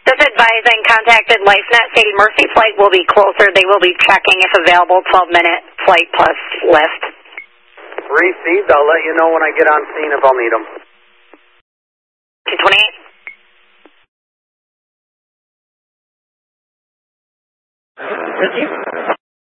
Just advising contacted LifeNet stating Mercy flight will be closer. They will be checking if available 12-minute flight plus lift. Received. I'll let you know when I get on scene if I'll need them. 228. Thank you.